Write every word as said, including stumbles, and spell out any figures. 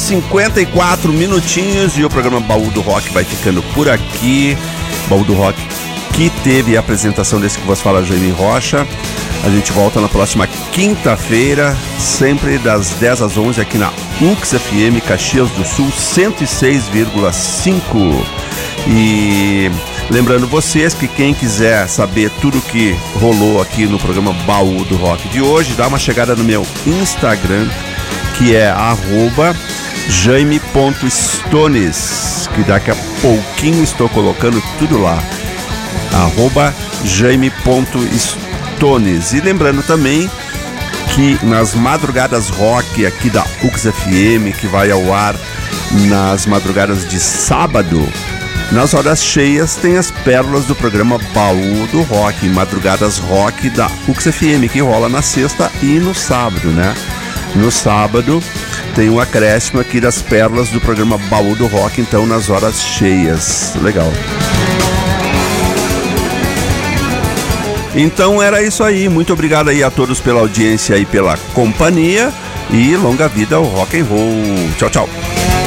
cinquenta e quatro minutinhos e o programa Baú do Rock vai ficando por aqui. Baú do Rock que teve a apresentação desse que vos fala, Jaime Rocha. A gente volta na próxima quinta-feira, sempre das dez às onze aqui na U X F M Caxias do Sul cento e seis vírgula cinco. E lembrando vocês que quem quiser saber tudo que rolou aqui no programa Baú do Rock de hoje, dá uma chegada no meu Instagram, que é arroba jaime ponto stones, que daqui a pouquinho estou colocando tudo lá, arroba jaime ponto stones. E lembrando também que nas madrugadas rock aqui da U X F M, que vai ao ar nas madrugadas de sábado, nas horas cheias tem as pérolas do programa Baú do Rock, madrugadas rock da U X F M, que rola na sexta e no sábado, né? No sábado tem um acréscimo aqui das pérolas do programa Baú do Rock, então nas horas cheias. Legal. Então era isso aí, muito obrigado aí a todos pela audiência e pela companhia, e longa vida ao rock and roll. Tchau, tchau.